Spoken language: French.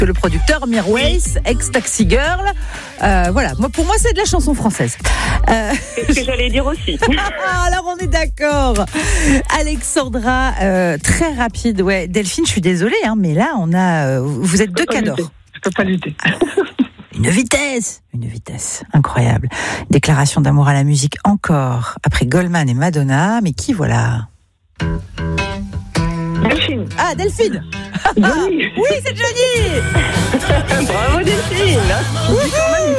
que le producteur Mirwais, ex-Taxi Girl. Voilà, pour moi, c'est de la chanson française. C'est ce que j'allais dire aussi. Alors, on est d'accord. Alexandra, très rapide. Ouais, Delphine, je suis désolée, mais là, vous êtes deux cadors. Je peux pas lutter. Une vitesse incroyable. Déclaration d'amour à la musique encore, après Goldman et Madonna, mais qui voilà? Delphine. Ah, Delphine. Johnny. Oui, c'est Johnny. Bravo Delphine.